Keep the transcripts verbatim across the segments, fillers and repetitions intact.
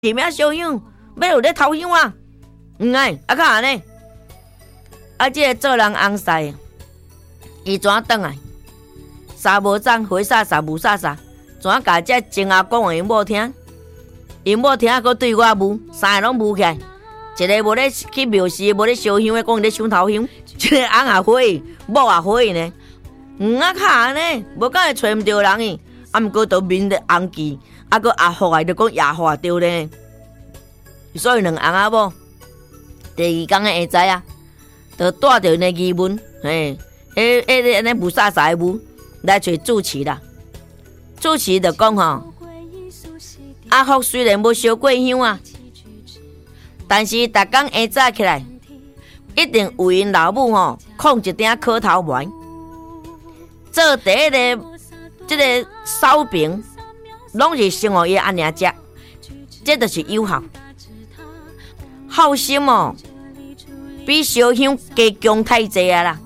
里面烧香，要有咧偷香啊？唔爱，啊卡安尼？啊，这个做人翁婿，伊怎倒来？啥无脏，回啥啥无啥啥，怎甲这真阿讲话因某听？因某听佫对我无，三个拢无起来。一个无咧去庙寺，无咧烧香的，讲伊咧想头香；一个翁也火，某也火呢。唔啊卡安尼，无敢会找毋着人伊。啊，毋过都面咧红记，啊佫阿福啊，就讲亚化着咧。所以两翁仔某，第二天的下早啊，就带着因的疑问，嘿，迄迄安尼无啥啥的舞来找主持啦。主持就讲吼，阿福虽然无烧过香啊，但是逐天下早起来，一定为因老母吼控一顶烤头丸，做第一个即个烧饼，拢是先互伊安尼食，这就是有效。好心哦，比烧香加强太济啊啦！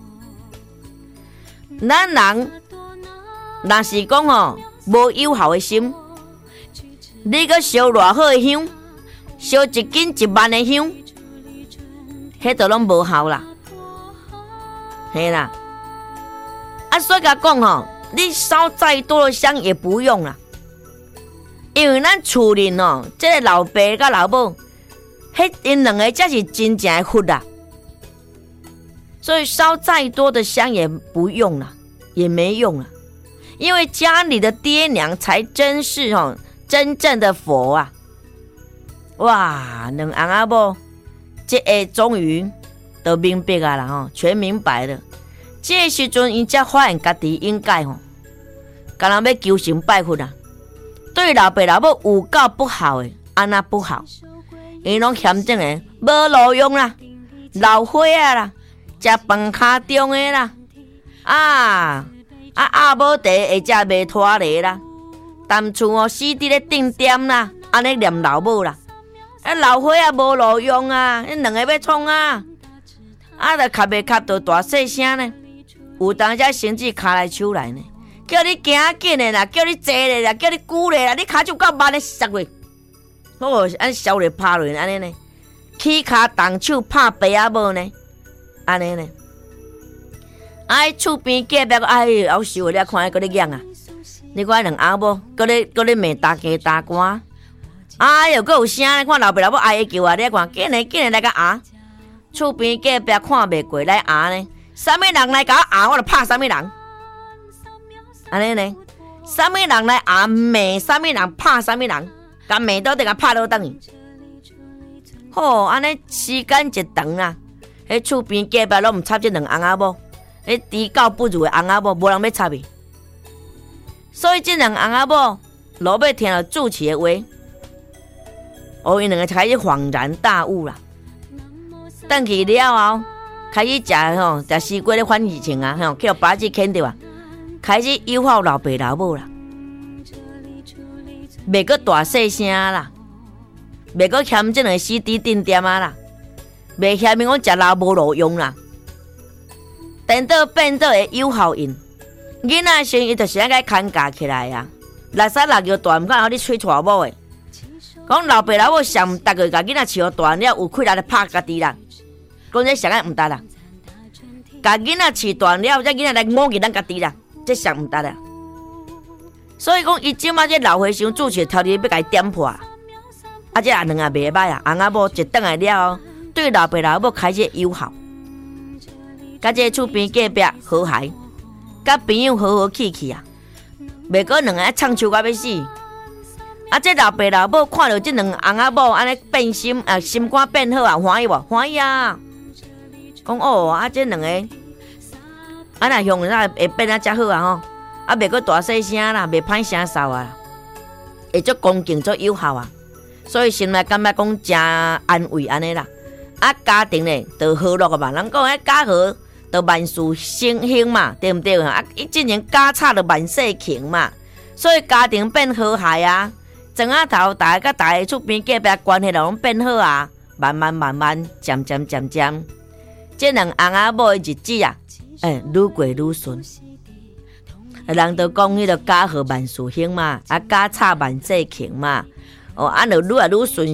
咱人若是讲吼无有效的心，你搁烧偌好的香，烧一斤一万的香，迄都拢无效啦，嘿啦！啊，所以甲讲吼，你烧再多的香也不用啦，因为咱厝里哦，即个老爸甲老母。迄因两个才是真正的佛啦，所以烧再多的香也不用了，也没用了，因为家里的爹娘才真是哦真正的佛啊！哇，两翁仔某，这下终于都明白啊啦吼，全明白了。这时阵，因才发现家己应该吼，干那要求神拜佛啊，对老爸老母有够不好的，安那不好。因拢嫌正诶，无路用啦，老火啊啦，食饭卡中诶啦，啊啊阿母茶会食袂拖咧啦，当厝哦死伫咧顶点啦，安尼念老母啦，啊老火啊无路用啊，因两个要创啊，啊着卡袂卡到大细声呢，有当才甚至卡来手来呢，叫你行紧诶啦，叫你坐咧啦，叫你久咧啦，你骹就够慢咧摔落。哦，安烧咧拍落安尼呢，起骹动手拍白仔无呢，安尼呢。哎，厝边隔壁个哎，好笑咧，看伊搁咧养啊。你看两阿某，搁咧搁咧骂大家大官，哎哟，搁有声咧，看老爸老母哀叫啊，你看，紧来紧来来甲压。厝边隔壁看袂过来压呢，啥物人来甲我压，我就拍啥物人。安尼呢，啥物人来压骂啥物人，拍啥物人。甲骂倒，得甲拍倒等去。好，安尼时间一长啊，迄厝边隔壁拢毋插这两翁仔某，迄trí教不如的翁仔某，无人要插伊。所以这两翁仔某，老爸听了主持的话，哦，因两个开始恍然大悟啦。等去了后，开始食吼，食西瓜咧反事情啊，吼，去互爸子牵着啊，开始友好老爸老母啦。袂阁大细声啦，袂阁嫌这两个死伫顶点啊啦，袂嫌因讲食老无路用啦，等到变做会有效应。囡仔生伊就是应该牵架起来啊，六三六叫大，毋敢互你吹带某诶。讲老爸老母上逐个甲囡仔饲互大了，有气力来拍家己啦，讲这上个毋得啦。甲囡仔饲大了，这囡仔来摸起咱家己啦，这上毋得啦。所以讲，伊即马这老和尚主持条例要甲伊点破，啊，这阿两个袂歹啊，翁仔某一转来了，对老爸老母开始友好，甲这厝边隔壁和谐，甲朋友和和气气啊，袂过两个唱秋到要死。啊，这老爸老母看到这两翁仔某安尼变心啊，心肝变好啊，欢喜无？欢喜啊！讲哦，啊，这两个，啊若向那会变啊遮好啊吼。啊，袂阁大细声啦，袂歹声哨啊，会足恭敬足友好啊，所以心内感觉讲真安慰安尼啦。啊，家庭咧就和乐个嘛，人讲迄家和就万事兴兴嘛，对毋对啊？啊，一年家吵就万事兴嘛，所以家庭变和谐啊。庄仔头大家甲大家厝边隔壁关系拢变好啊，慢慢慢慢，渐渐渐渐，这两翁仔某的日子啊，诶、欸，愈过愈顺。人都讲迄个家和万事兴嘛，啊家吵万事兴嘛， 哦，安就愈来愈顺